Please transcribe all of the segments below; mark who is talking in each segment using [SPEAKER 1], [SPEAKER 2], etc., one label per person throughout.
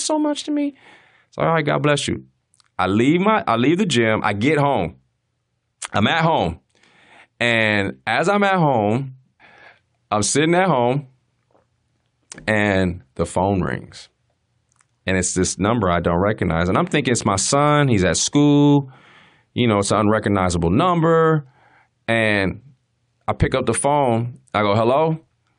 [SPEAKER 1] so much to me. So, all right, God bless you. I leave the gym. I get home. I'm at home. And as I'm at home, I'm sitting at home and the phone rings. And it's this number I don't recognize. And I'm thinking it's my son. He's at school. You know, it's an unrecognizable number. And I pick up the phone. I go, hello?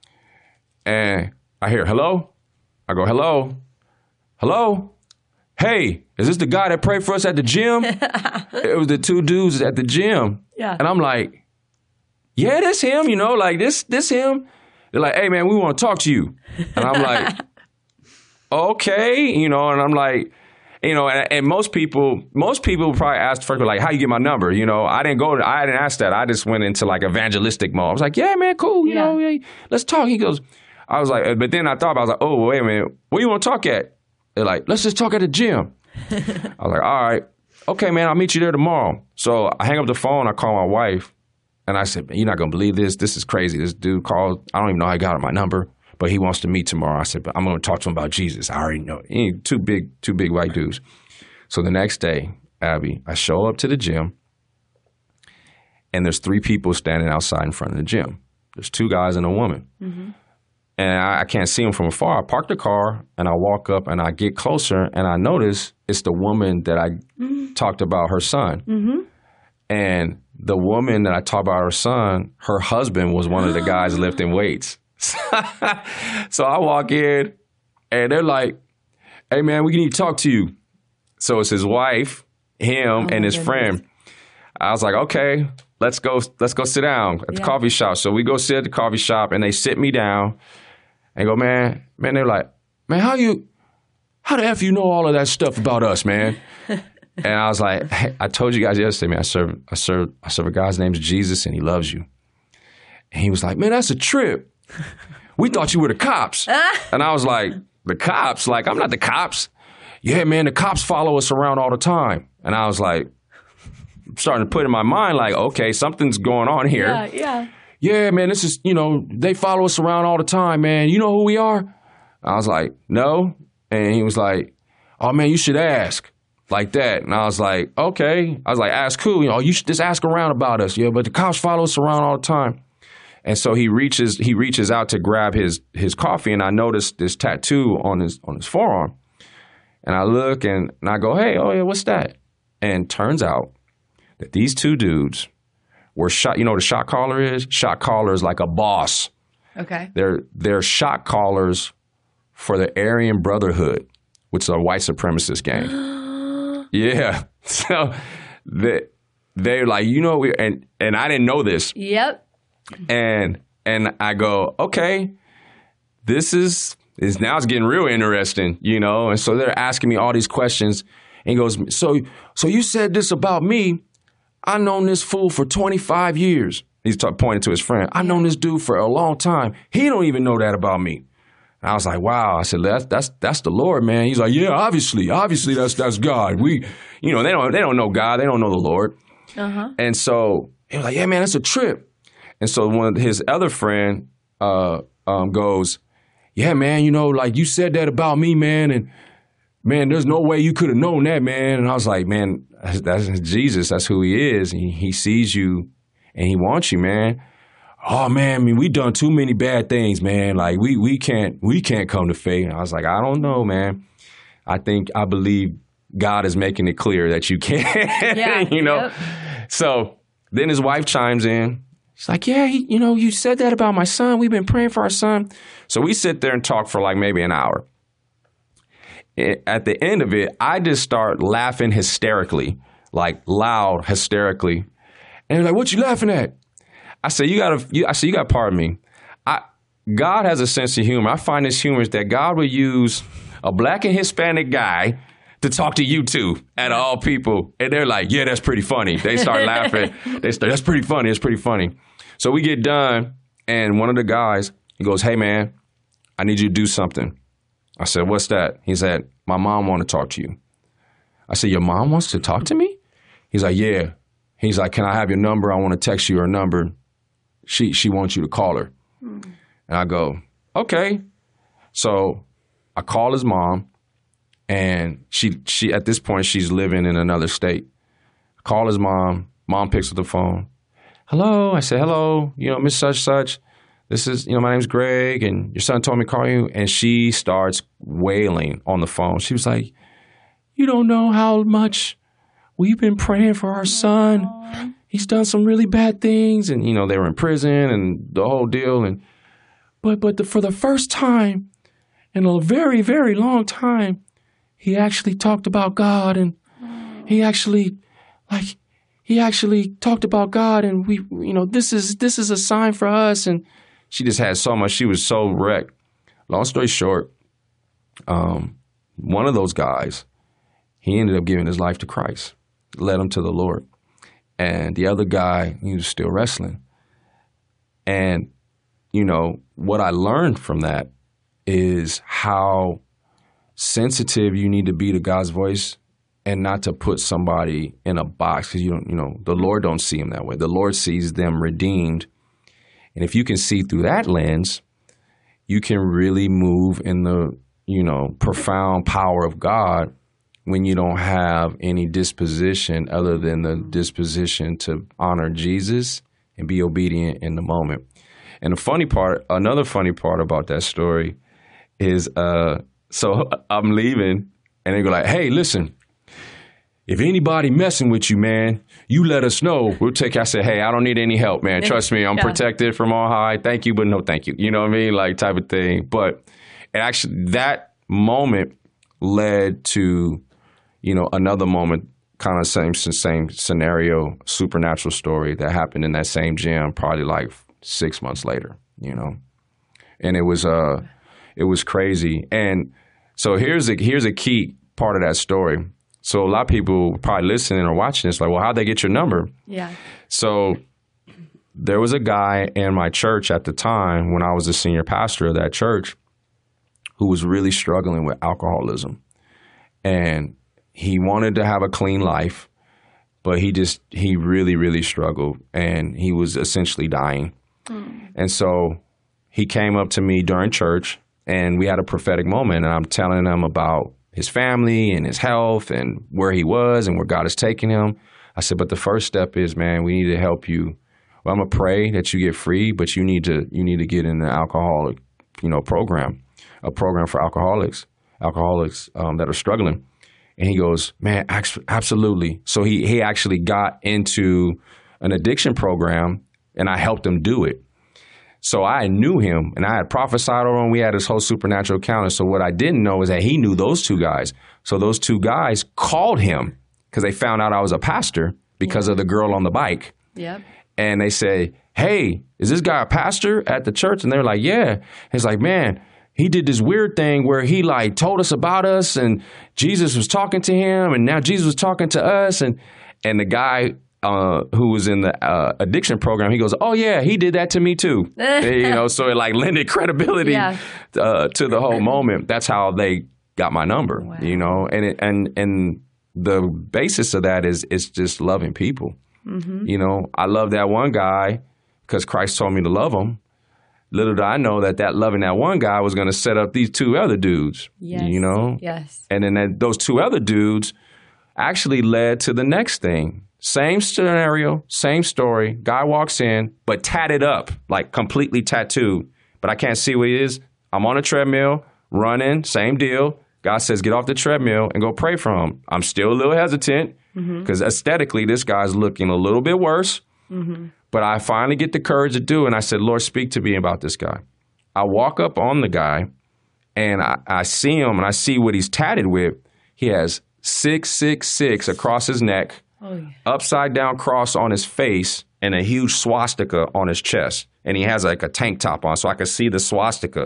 [SPEAKER 1] And I hear, hello? I go, hello? Hello? Hey, is this the guy that prayed for us at the gym? It was the two dudes at the gym.
[SPEAKER 2] Yeah.
[SPEAKER 1] And I'm like, yeah, that's him, you know, like this him. They're like, hey, man, we want to talk to you. And I'm like, okay, you know, and I'm like, you know, and most people probably ask first, like, how you get my number? You know, I didn't ask that. I just went into like evangelistic mode. I was like, yeah, man, cool. You know, yeah, let's talk. He goes, I was like, but then I thought, I was like, oh, wait a minute. Where you want to talk at? They're like, let's just talk at the gym. I was like, all right. Okay, man, I'll meet you there tomorrow. So I hang up the phone. I call my wife. And I said, you're not going to believe this. This is crazy. This dude called. I don't even know how he got my number, but he wants to meet tomorrow. I said, but I'm going to talk to him about Jesus. I already know. Two big white dudes. So the next day, Abby, I show up to the gym, and there's 3 people standing outside in front of the gym. There's 2 guys and a woman. Mm-hmm. And I can't see them from afar. I park the car, and I walk up, and I get closer, and I notice it's the woman that I talked about her son. Mm-hmm. And the woman that I talked about her son, her husband was one of the guys lifting weights. So I walk in, and they're like, hey, man, we need to talk to you. So it's his wife, him, and his friend. I was like, okay, let's go sit down at the coffee shop. So we go sit at the coffee shop, and they sit me down and go, man, they're like, man, how the F you know all of that stuff about us, man? And I was like, hey, I told you guys yesterday, man, I serve a guy's name's Jesus, and he loves you. And he was like, man, that's a trip. We thought you were the cops. And I was like, the cops? Like, I'm not the cops. Yeah, man, the cops follow us around all the time. And I was like, starting to put in my mind, like, okay, something's going on here.
[SPEAKER 2] Yeah.
[SPEAKER 1] Yeah, man, this is, you know, they follow us around all the time, man. You know who we are? I was like, no. And he was like, oh, man, you should ask. Like that. And I was like, okay. I was like, ask who? You know, you should just ask around about us. Yeah, but the cops follow us around all the time. And so he reaches out to grab his coffee, and I noticed this tattoo on his forearm. And I look and I go, hey, oh yeah, what's that? And turns out that these 2 dudes were shot. You know what a shot caller is? Shot caller is like a boss.
[SPEAKER 2] Okay.
[SPEAKER 1] They're shot callers for the Aryan Brotherhood, which is a white supremacist gang. Yeah. So they're like, you know, and I didn't know this.
[SPEAKER 2] Yep.
[SPEAKER 1] And I go, okay, this is now it's getting real interesting, you know? And so they're asking me all these questions, and he goes, so you said this about me. I've known this fool for 25 years. He's pointing to his friend. I've known this dude for a long time. He don't even know that about me. And I was like, wow. I said, that's the Lord, man. He's like, yeah, obviously that's God. We, you know, they don't know God. They don't know the Lord. Uh-huh. And so he was like, yeah, man, that's a trip. And so one of his other friend goes, yeah, man, you know, like you said that about me, man. And man, there's no way you could have known that, man. And I was like, man, that's Jesus. That's who he is. He sees you and he wants you, man. Oh, man, I mean, we done too many bad things, man. Like we can't come to faith. And I was like, I don't know, man. I believe God is making it clear that you can, you know? Yep. So then his wife chimes in. She's like, yeah, you know, you said that about my son. We've been praying for our son. So we sit there and talk for like maybe an hour. At the end of it, I just start laughing hysterically, like loud, hysterically. And they're like, what you laughing at? I said, you got to pardon me. God has a sense of humor. I find this humorous that God would use a black and Hispanic guy to talk to you two out of all people. And they're like, yeah, that's pretty funny. They start laughing. That's pretty funny. It's pretty funny. So we get done, and one of the guys, he goes, hey, man, I need you to do something. I said, what's that? He said, my mom want to talk to you. I said, your mom wants to talk to me? He's like, yeah. He's like, can I have your number? I want to text you her number. She wants you to call her. And I go, okay. So I call his mom, And she at this point, she's living in another state. Call his mom. Mom picks up the phone. Hello. I say, hello, Miss Such. This is, my name's Greg, and your son told me to call you. And she starts wailing on the phone. She was like, you don't know how much we've been praying for our son. He's done some really bad things. And, they were in prison and the whole deal. And But for the first time in a very, very long time, he actually talked about God, and he actually talked about God, and we, this is a sign for us. And she just had so much. She was so wrecked. Long story short, one of those guys, he ended up giving his life to Christ, led him to the Lord. And the other guy, he was still wrestling. And, what I learned from that is how sensitive you need to be to God's voice and not to put somebody in a box, because the Lord don't see them that way. The Lord sees them redeemed. And if you can see through that lens, you can really move in the, profound power of God when you don't have any disposition other than the disposition to honor Jesus and be obedient in the moment. And another funny part about that story is, so I'm leaving and they go like, hey, listen, if anybody messing with you, man, you let us know. We'll take you. I said, hey, I don't need any help, man. Trust me, I'm protected from on high. Thank you, but no thank you. You know what I mean? Like type of thing. But actually that moment led to, another moment, kind of same scenario, supernatural story that happened in that same gym probably like 6 months later, and it was crazy. And so here's a key part of that story. So a lot of people probably listening or watching this like, well, how'd they get your number?
[SPEAKER 2] Yeah.
[SPEAKER 1] So there was a guy in my church at the time when I was the senior pastor of that church who was really struggling with alcoholism. And he wanted to have a clean life, but he really, really struggled, and he was essentially dying. And so he came up to me during church, and we had a prophetic moment, and I'm telling him about his family and his health and where he was and where God is taking him. I said, but the first step is, man, we need to help you. Well, I'm going to pray that you get free, but you need to get in the alcoholic, program, a program for alcoholics that are struggling. And he goes, man, absolutely. So he actually got into an addiction program, and I helped him do it. So I knew him, and I had prophesied over him. We had this whole supernatural encounter. So what I didn't know is that he knew those two guys. So those two guys called him because they found out I was a pastor because of the girl on the bike.
[SPEAKER 2] Yep.
[SPEAKER 1] And they say, hey, is this guy a pastor at the church? And they're like, yeah. He's like, man, he did this weird thing where he told us about us, and Jesus was talking to him, and now Jesus was talking to us. And the guy who was in the addiction program, he goes, oh, yeah, he did that to me too. So it lended credibility to the whole moment. That's how they got my number, wow. And the basis of that is just loving people. Mm-hmm. I love that one guy because Christ told me to love him. Little did I know that loving that one guy was going to set up these two other dudes,
[SPEAKER 2] Yes.
[SPEAKER 1] And then those two other dudes actually led to the next thing. Same scenario, same story. Guy walks in, but tatted up, completely tattooed. But I can't see what he is. I'm on a treadmill, running, same deal. God says, get off the treadmill and go pray for him. I'm still a little hesitant because aesthetically, this guy's looking a little bit worse. Mm-hmm. But I finally get the courage to do it. And I said, Lord, speak to me about this guy. I walk up on the guy, and I see him, and I see what he's tatted with. He has 666 across his neck. Oh, yeah. Upside down cross on his face, and a huge swastika on his chest. And he has a tank top on, so I could see the swastika.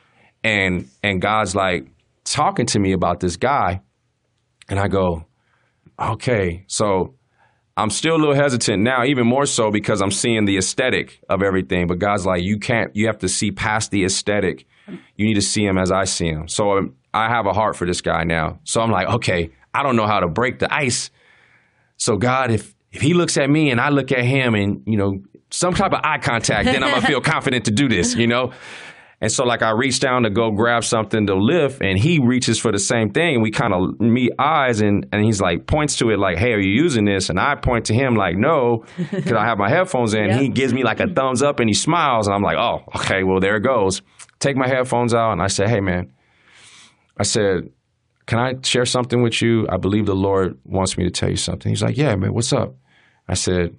[SPEAKER 1] And God's talking to me about this guy. And I go, okay. So I'm still a little hesitant now, even more so because I'm seeing the aesthetic of everything. But God's you have to see past the aesthetic. You need to see him as I see him. So I have a heart for this guy now. So I'm okay, I don't know how to break the ice. So God, if he looks at me and I look at him and, some type of eye contact, then I'm going to feel confident to do this, And so like I reach down to go grab something to lift, and he reaches for the same thing. And we kind of meet eyes, and he's like points to it like, hey, are you using this? And I point to him like, no, because I have my headphones in. He gives me like a thumbs up and he smiles. And I'm like, oh, okay, well, there it goes. Take my headphones out. And I said, hey, man, I said, can I share something with you? I believe the Lord wants me to tell you something. He's like, yeah, man, what's up? I said,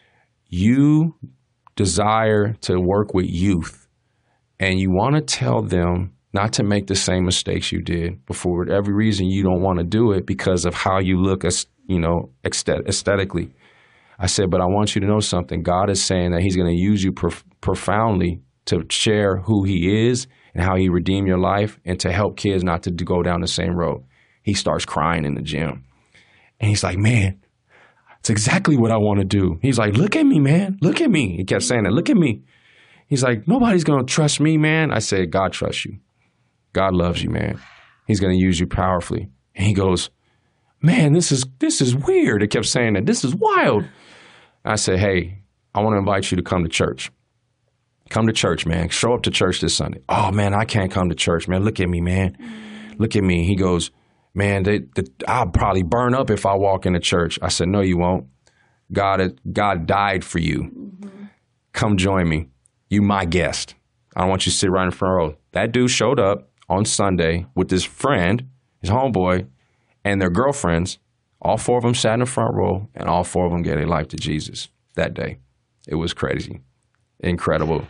[SPEAKER 1] you desire to work with youth. And you want to tell them not to make the same mistakes you did, but for whatever reason you don't want to do it because of how you look, aesthetically. I said, but I want you to know something. God is saying that he's going to use you profoundly to share who he is and how he redeemed your life and to help kids not to go down the same road. He starts crying in the gym. And he's like, man, it's exactly what I want to do. He's like, look at me, man. Look at me. He kept saying that. Look at me. He's like, nobody's going to trust me, man. I said, God trusts you. God loves you, man. He's going to use you powerfully. And he goes, man, this is weird. He kept saying that. This is wild. I said, hey, I want to invite you to come to church. Come to church, man. Show up to church this Sunday. Oh, man, I can't come to church, man. Look at me, man. Look at me. He goes, man, I'll probably burn up if I walk into church. I said, no, you won't. God died for you. Mm-hmm. Come join me. You my guest. I don't want you to sit right in the front row. That dude showed up on Sunday with his friend, his homeboy, and their girlfriends. All four of them sat in the front row, and all four of them gave their life to Jesus that day. It was crazy. Incredible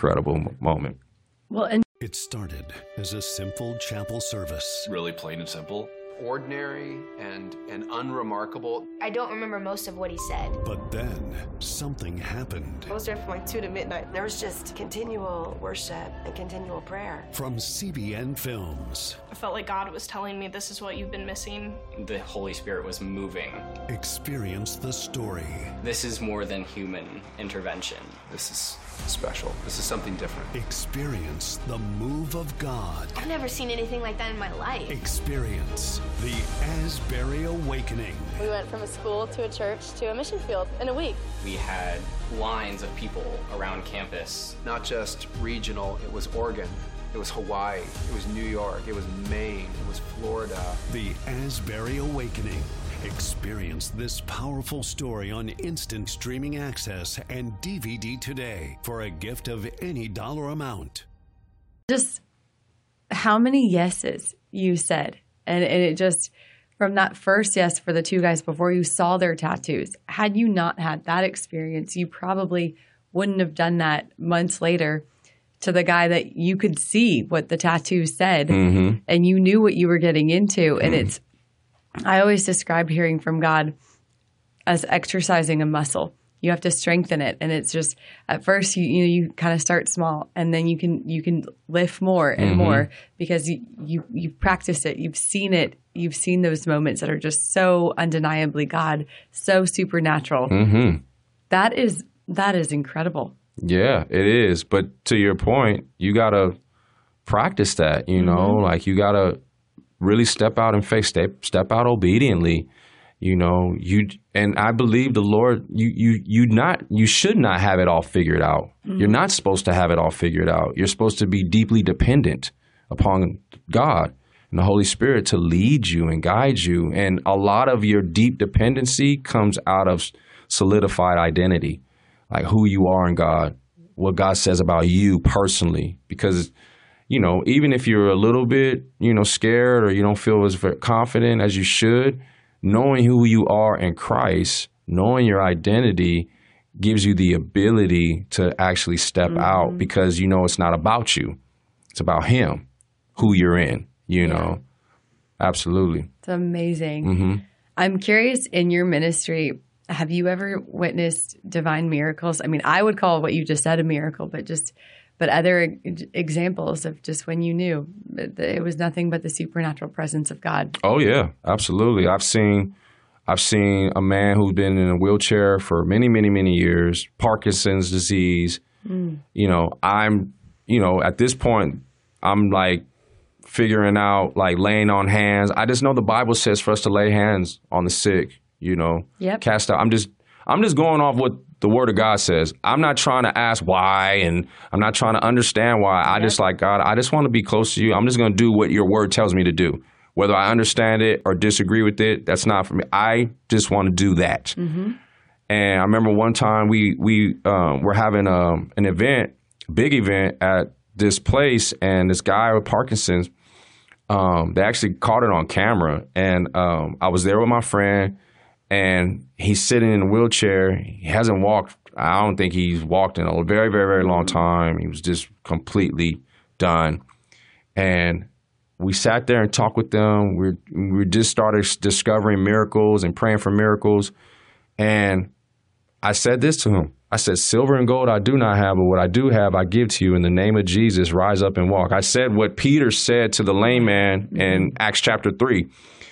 [SPEAKER 1] moment.
[SPEAKER 2] Well, and
[SPEAKER 3] it started as a simple chapel service.
[SPEAKER 4] Really plain and simple.
[SPEAKER 5] Ordinary and unremarkable.
[SPEAKER 6] I don't remember most of what he said.
[SPEAKER 3] But then something happened.
[SPEAKER 7] I was there from like 2 to midnight. There was just continual worship and continual prayer.
[SPEAKER 3] From CBN Films.
[SPEAKER 8] I felt like God was telling me this is what you've been missing.
[SPEAKER 9] The Holy Spirit was moving.
[SPEAKER 3] Experience the story.
[SPEAKER 9] This is more than human intervention.
[SPEAKER 5] This is special. This is something different.
[SPEAKER 3] Experience the move of God.
[SPEAKER 6] I've never seen anything like that in my life.
[SPEAKER 3] Experience the Asbury Awakening.
[SPEAKER 10] We went from a school to a church to a mission field in a week.
[SPEAKER 9] We had lines of people around campus.
[SPEAKER 5] Not just regional, it was Oregon, it was Hawaii, it was New York, it was Maine, it was Florida.
[SPEAKER 3] The Asbury Awakening. Experience this powerful story on instant streaming access and DVD today for a gift of any dollar amount.
[SPEAKER 2] Just how many yeses you said. And it just, from that first yes for the two guys before you saw their tattoos, had you not had that experience, you probably wouldn't have done that months later to the guy that you could see what the tattoo said and you knew what you were getting into. And I always describe hearing from God as exercising a muscle. You have to strengthen it. And it's just, at first, you kind of start small, and then you can lift more and more because you practice it. You've seen it. You've seen those moments that are just so undeniably God, so supernatural. That is incredible.
[SPEAKER 1] Yeah, it is. But to your point, you got to practice that, like you got to really step out in faith, step out obediently. And I believe the Lord, you should not have it all figured out. You're not supposed to have it all figured out. You're supposed to be deeply dependent upon God and the Holy Spirit to lead you and guide you. And a lot of your deep dependency comes out of solidified identity, like who you are in God, what God says about you personally. Because, even if you're a little bit, scared or you don't feel as confident as you should, knowing who you are in Christ, knowing your identity gives you the ability to actually step out because it's not about you. It's about Him, who you're in, Absolutely.
[SPEAKER 2] It's amazing. I'm curious, in your ministry, have you ever witnessed divine miracles? I mean, I would call what you just said a miracle, but other examples of just when you knew it was nothing but the supernatural presence of God. Oh yeah, absolutely. I've seen a man who's been in a wheelchair for many, many, many years, Parkinson's disease. I'm, at this point, I'm like figuring out, like laying on hands. I just know the Bible says for us to lay hands on the sick, Yep.
[SPEAKER 1] Cast out. I'm just going off what the word of God says. I'm not trying to ask why, and I'm not trying to understand why. I just like, God, I just want to be close to you. I'm just going to do what your word tells me to do. Whether I understand it or disagree with it, that's not for me. I just want to do that. Mm-hmm. And I remember one time we were having an event, big event at this place, and this guy with Parkinson's, they actually caught it on camera. And I was there with my friend, and he's sitting in a wheelchair. He hasn't walked. I don't think he's walked in a very, very, very long time. He was just completely done. And we sat there and talked with them. We just started discovering miracles and praying for miracles. And I said this to him. I said, silver and gold I do not have, but what I do have I give to you. In the name of Jesus, rise up and walk. I said what Peter said to the lame man in Acts chapter 3.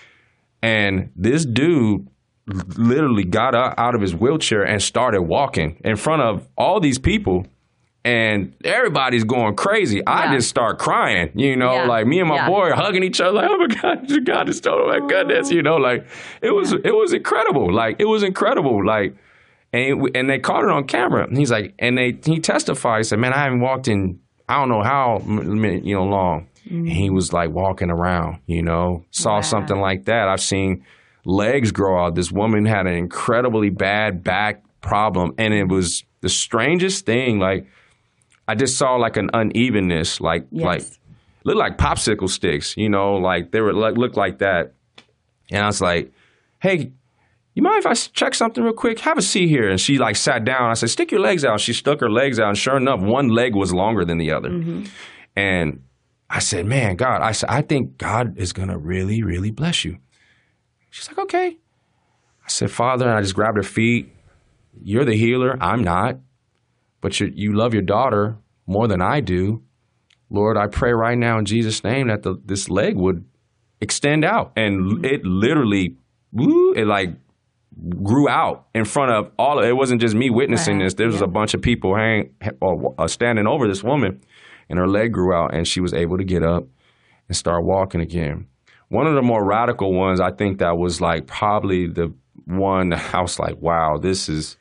[SPEAKER 1] And this dude literally got out of his wheelchair and started walking in front of all these people. And everybody's going crazy. I just start crying, like me and my boy are hugging each other. Like, oh my God, God is so, oh my goodness, like it was incredible. Like it was incredible. Like, and they caught it on camera. And he's like, and he testified. He said, man, I haven't walked in, I don't know how, long. Mm-hmm. And he was like walking around, saw something like that. I've seen legs grow out. This woman had an incredibly bad back problem. And it was the strangest thing. Like, I just saw like an unevenness, like looked like popsicle sticks, like they were looked like that. And I was like, hey, you mind if I check something real quick? Have a seat here. And she like sat down. I said, stick your legs out. She stuck her legs out. And sure enough, one leg was longer than the other. Mm-hmm. And I said, man, God, I think God is going to really, really bless you. She's like, okay. I said, Father, and I just grabbed her feet. You're the healer. I'm not. But you love your daughter more than I do. Lord, I pray right now in Jesus' name that this leg would extend out. And it literally, it like grew out in front of all of it. It wasn't just me witnessing this. There was a bunch of people standing over this woman, and her leg grew out, and she was able to get up and start walking again. One of the more radical ones, I think that was like probably the one that I was like, wow, this is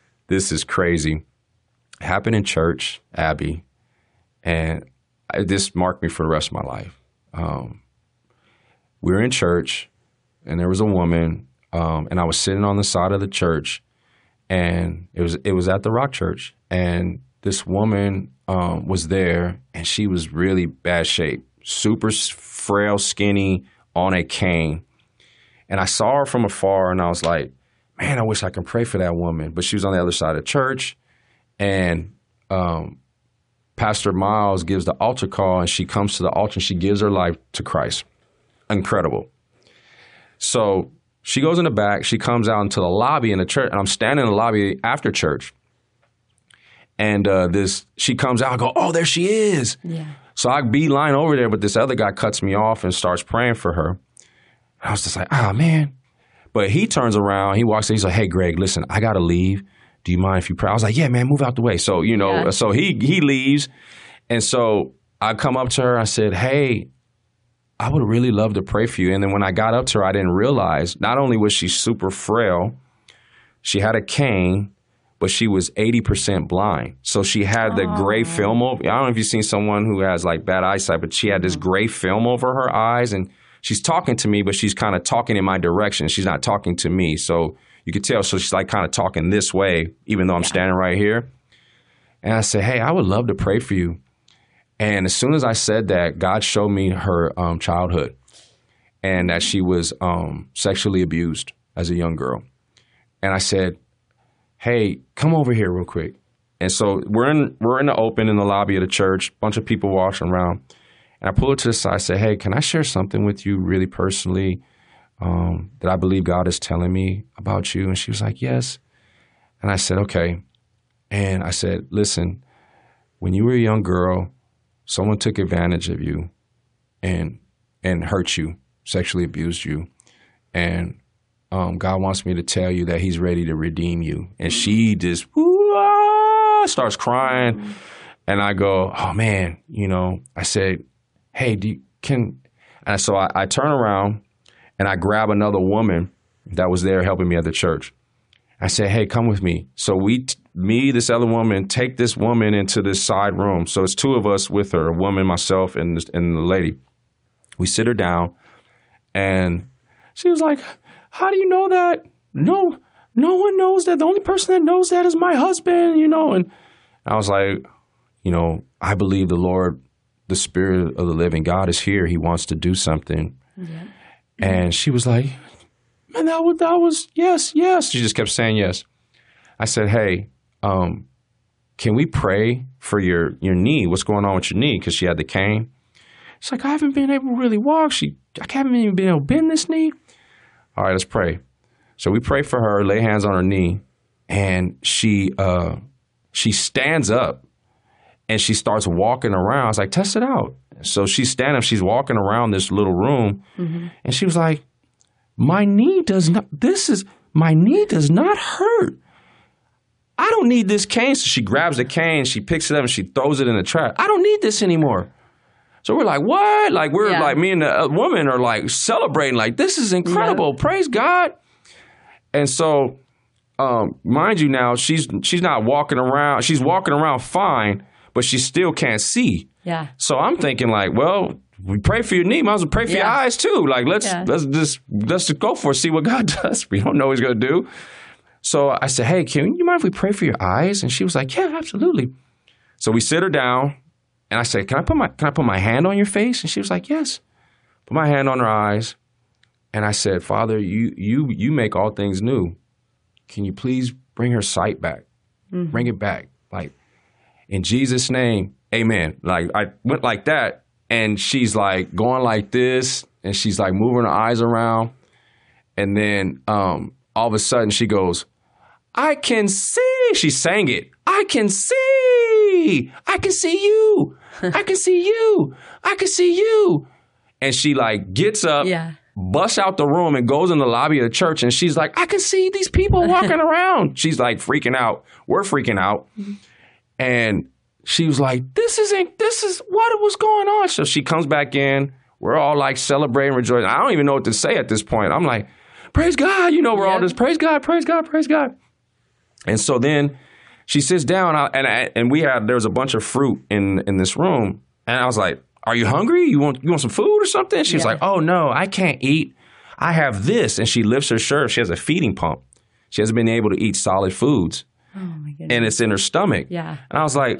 [SPEAKER 1] crazy. Happened in church, Abby, and this marked me for the rest of my life. We were in church, and there was a woman, and I was sitting on the side of the church, and it was at the Rock Church, and this woman was there, and she was really bad shape, super frail, skinny, on a cane, and I saw her from afar, and I was like, man, I wish I could pray for that woman, but she was on the other side of the church. And Pastor Miles gives the altar call, and she comes to the altar and she gives her life to Christ. Incredible. So she goes in the back. She comes out into the lobby in the church, and I'm standing in the lobby after church. And she comes out. I go, oh, there she is. Yeah. So I beeline over there, but this other guy cuts me off and starts praying for her. I was just like, oh, man. But he turns around. He walks in. He's like, hey, Greg, listen, I got to leave. Do you mind if you pray? I was like, yeah, man, move out the way. So, so he leaves. And so I come up to her. I said, hey, I would really love to pray for you. And then when I got up to her, I didn't realize not only was she super frail, she had a cane, but she was 80% blind. So she had the gray film over. I don't know if you've seen someone who has like bad eyesight, but she had this gray film over her eyes. And she's talking to me, but she's kind of talking in my direction. She's not talking to me. So you could tell, so she's like kind of talking this way, even though I'm standing right here. And I said, hey, I would love to pray for you. And as soon as I said that, God showed me her childhood and that she was sexually abused as a young girl. And I said, hey, come over here real quick. And so we're in the open in the lobby of the church, bunch of people walking around. And I pull her to the side. I say, hey, can I share something with you really personally? That I believe God is telling me about you. And she was like, yes. And I said, okay. And I said, listen, when you were a young girl, someone took advantage of you and hurt you, sexually abused you. And God wants me to tell you that he's ready to redeem you. And she just starts crying. And I go, oh, man, I said, hey, and so I turn around and I grab another woman that was there helping me at the church. I said, hey, come with me. So me, this other woman, take this woman into this side room. So it's two of us with her, a woman, myself, and the lady. We sit her down, and she was like, how do you know that? No one knows that. The only person that knows that is my husband, And I was like, I believe the Lord, the Spirit of the living God is here. He wants to do something. Yeah. And she was like, man, that was, yes. She just kept saying yes. I said, hey, can we pray for your knee? What's going on with your knee? Because she had the cane. She's like, I haven't been able to really walk. I haven't even been able to bend this knee. All right, let's pray. So we pray for her, lay hands on her knee, and she stands up and she starts walking around. I was like, test it out. So she's standing up, she's walking around this little room, and she was like, my knee does not hurt. I don't need this cane. So she grabs the cane, she picks it up, and she throws it in the trash. I don't need this anymore. So we're like, what? Like, like, me and the woman are like celebrating, like, this is incredible. Yeah. Praise God. And so, mind you now, she's not walking around. She's walking around fine, but she still can't see.
[SPEAKER 2] Yeah.
[SPEAKER 1] So I'm thinking like, well, we pray for your knee. Might as well pray for your eyes too. Like, let's just go for it. See what God does. We don't know what he's going to do. So I said, hey, can you mind if we pray for your eyes? And she was like, yeah, absolutely. So we sit her down, and I said, can I put my hand on your face? And she was like, yes. Put my hand on her eyes, and I said, Father, you make all things new. Can you please bring her sight back? Mm-hmm. Bring it back. Like, in Jesus' name, amen. Like, I went like that, and she's like going like this, and she's like moving her eyes around. And then all of a sudden she goes, I can see. She sang it. I can see. I can see you. I can see you. I can see you. And she like gets up, busts out the room, and goes in the lobby of the church. And she's like, I can see these people walking around. She's like freaking out. We're freaking out. Mm-hmm. And she was like, this is what was going on. So she comes back in. We're all like celebrating, rejoicing. I don't even know what to say at this point. I'm like, praise God. We're all just praise God, praise God, praise God. And so then she sits down, and there was a bunch of fruit in this room. And I was like, are you hungry? You want some food or something? She's like, oh, no, I can't eat. I have this. And she lifts her shirt. She has a feeding pump. She hasn't been able to eat solid foods. Oh, my goodness. And it's in her stomach. Yeah. And I was like,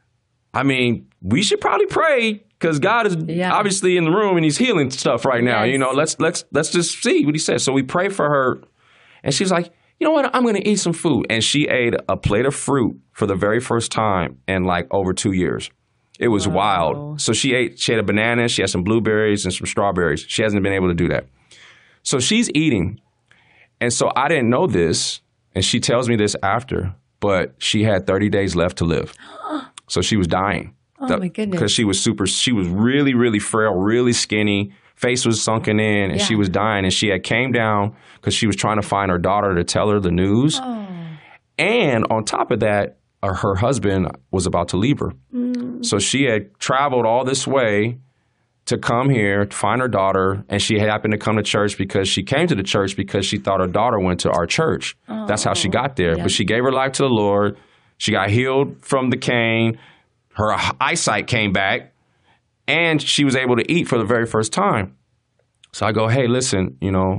[SPEAKER 1] I mean, we should probably pray because God is obviously in the room and he's healing stuff right now. Yes. Let's just see what he says. So we pray for her. And she's like, you know what? I'm going to eat some food. And she ate a plate of fruit for the very first time in like over 2 years. It was wild. So she had a banana, she had some blueberries and some strawberries. She hasn't been able to do that. So she's eating. And so I didn't know this. And she tells me this after, but she had 30 days left to live. So she was dying.
[SPEAKER 2] Oh, my goodness.
[SPEAKER 1] Because she was really, really frail, really skinny. Face was sunken in, and she was dying. And she had came down because she was trying to find her daughter to tell her the news. Oh. And on top of that, her husband was about to leave her. Mm. So she had traveled all this way to come here to find her daughter, and she happened to come to church because she came to the church because she thought her daughter went to our church. Oh. That's how she got there. Yeah. But she gave her life to the Lord. She got healed from the cane. Her eyesight came back, and she was able to eat for the very first time. So I go, hey, listen,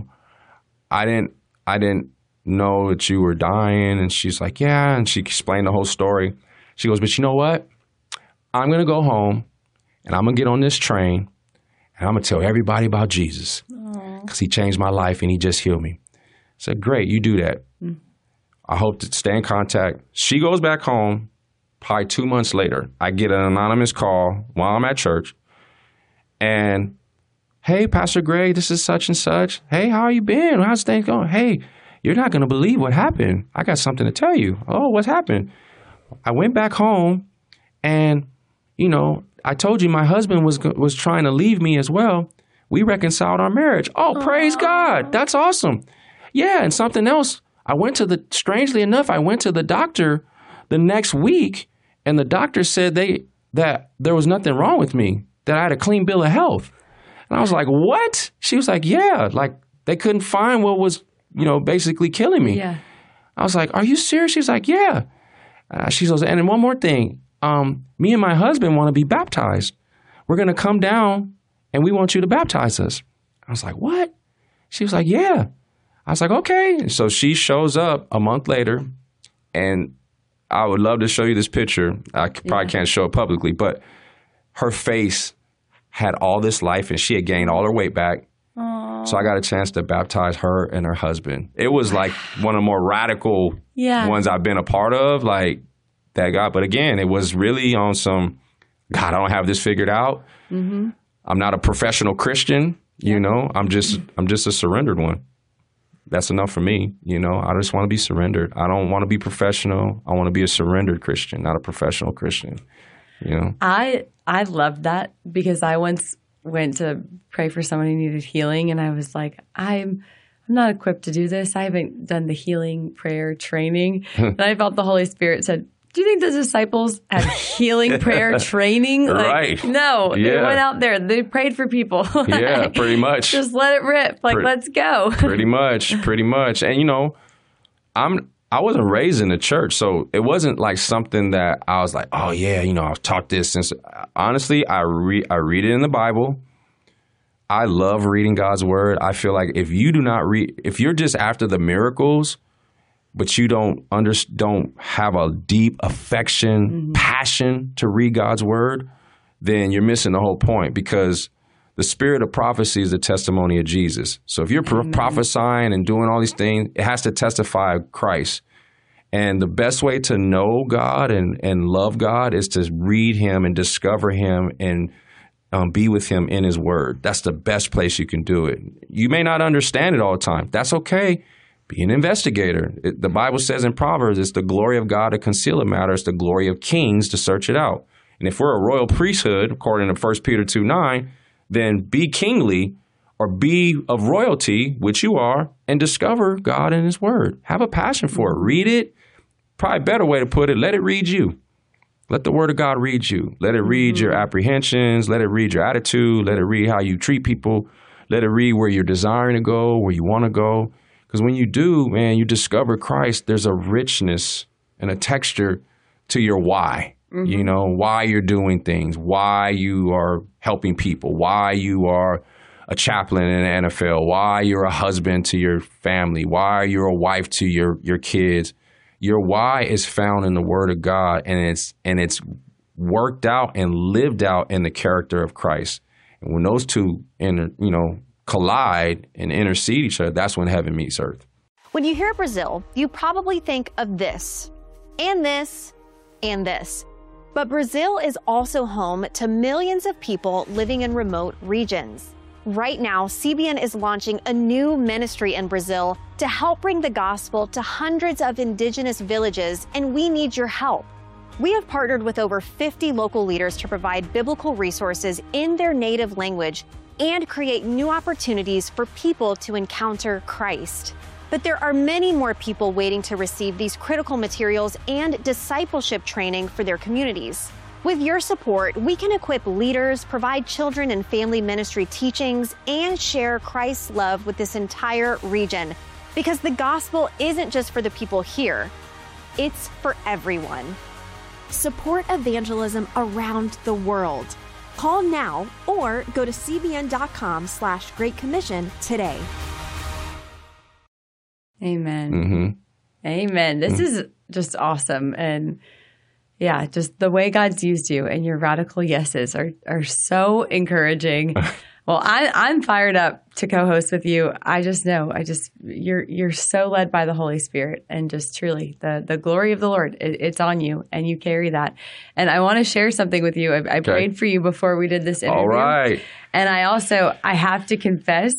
[SPEAKER 1] I didn't know that you were dying. And she's like, yeah. And she explained the whole story. She goes, but you know what? I'm going to go home, and I'm going to get on this train, and I'm going to tell everybody about Jesus because he changed my life, and he just healed me. I said, great, you do that. Mm. I hope to stay in contact. She goes back home. Probably 2 months later, I get an anonymous call while I'm at church. And, hey, Pastor Greg, this is such and such. Hey, how you been? How's things going? Hey, you're not going to believe what happened. I got something to tell you. Oh, what's happened? I went back home and, I told you my husband was trying to leave me as well. We reconciled our marriage. Oh, praise God. That's awesome. Yeah, and something else. Strangely enough, I went to the doctor the next week, and the doctor said that there was nothing wrong with me, that I had a clean bill of health. And I was like, what? She was like, yeah, like they couldn't find what was, basically killing me. Yeah. I was like, are you serious? She's like, yeah. She goes, and then one more thing. Me and my husband want to be baptized. We're going to come down and we want you to baptize us. I was like, what? She was like, yeah. I was like, okay. And so she shows up a month later, and I would love to show you this picture. I probably can't show it publicly, but her face had all this life, and she had gained all her weight back. Aww. So I got a chance to baptize her and her husband. It was like one of the more radical ones I've been a part of, like that guy. But again, it was really on some, God, I don't have this figured out. Mm-hmm. I'm not a professional Christian, you know. I'm just a surrendered one. That's enough for me, you know. I just want to be surrendered. I don't want to be professional. I want to be a surrendered Christian, not a professional Christian, you know.
[SPEAKER 2] I loved that, because I once went to pray for someone who needed healing, and I was like, I'm not equipped to do this. I haven't done the healing prayer training. And I felt the Holy Spirit said, do you think the disciples had healing prayer training? Like,
[SPEAKER 1] right.
[SPEAKER 2] No, they went out there. They prayed for people.
[SPEAKER 1] Yeah, pretty much.
[SPEAKER 2] Just let it rip. Like, let's go.
[SPEAKER 1] Pretty much. And, you know, I wasn't raised in the church, so it wasn't like something that I was like, oh, yeah, you know, I've taught this since. Honestly, I read it in the Bible. I love reading God's word. I feel like if you do not read, if you're just after the miracles, but you don't have a deep affection, passion to read God's word, then you're missing the whole point, because the spirit of prophecy is the testimony of Jesus. So if you're prophesying and doing all these things, it has to testify of Christ. And the best way to know God and love God is to read him and discover him and be with him in his word. That's the best place you can do it. You may not understand it all the time. That's okay. Be an investigator. The Bible says in Proverbs, it's the glory of God to conceal a matter. It's the glory of kings to search it out. And if we're a royal priesthood, according to 1 Peter 2:9, then be kingly or be of royalty, which you are, and discover God in his word. Have a passion for it. Read it. Probably a better way to put it, let it read you. Let the word of God read you. Let it read your apprehensions. Let it read your attitude. Let it read how you treat people. Let it read where you're desiring to go, where you want to go. Because when you do, man, you discover Christ, there's a richness and a texture to your why. You know, why you're doing things, why you are helping people, why you are a chaplain in the NFL, why you're a husband to your family, why you're a wife to your kids. Your why is found in the Word of God, and it's worked out and lived out in the character of Christ. And when those two, collide and intercede each other, that's when heaven meets earth.
[SPEAKER 4] When you hear Brazil, you probably think of this, and this, and this. But Brazil is also home to millions of people living in remote regions. Right now, CBN is launching a new ministry in Brazil to help bring the gospel to hundreds of indigenous villages, and we need your help. We have partnered with over 50 local leaders to provide biblical resources in their native language and create new opportunities for people to encounter Christ. But there are many more people waiting to receive these critical materials and discipleship training for their communities. With your support, we can equip leaders, provide children and family ministry teachings, and share Christ's love with this entire region. Because the gospel isn't just for the people here, it's for everyone.
[SPEAKER 11] Support evangelism around the world. Call now or go to cbn.com/Great Commission today.
[SPEAKER 2] Amen. Amen. This is just awesome. And yeah, just the way God's used you and your radical yeses are so encouraging. Well, I'm fired up to co-host with you. I just know, you're so led by the Holy Spirit, and just truly the glory of the Lord, it's on you, and you carry that. And I want to share something with you. I prayed for you before we did this interview.
[SPEAKER 1] All right.
[SPEAKER 2] And I have to confess,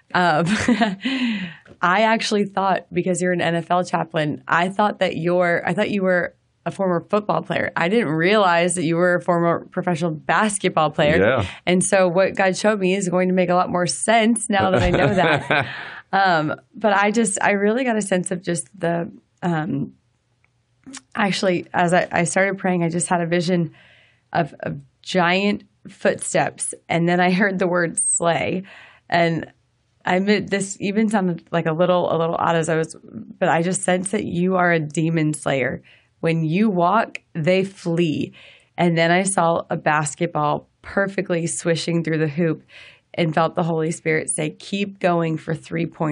[SPEAKER 2] I actually thought, because you're an NFL chaplain, I thought you were a former football player. I didn't realize that you were a former professional basketball player.
[SPEAKER 1] Yeah.
[SPEAKER 2] And so what God showed me is going to make a lot more sense now that I know that. But I really got a sense of just the, actually, as I started praying, I just had a vision of giant footsteps. And then I heard the word slay. And I admit this even sounded like a little odd as I was, but I just sense that you are a demon slayer. When you walk, they flee. And then I saw a basketball perfectly swishing through the hoop and felt the Holy Spirit say, keep going for 3 points.